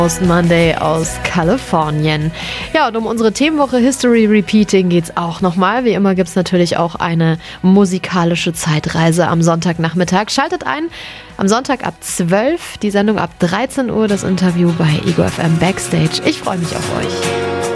Most Monday aus Kalifornien. Ja, und um unsere Themenwoche History Repeating geht's auch nochmal. Wie immer gibt's natürlich auch eine musikalische Zeitreise am Sonntagnachmittag. Schaltet ein am Sonntag ab 12, die Sendung ab 13 Uhr, das Interview bei Ego FM Backstage. Ich freue mich auf euch.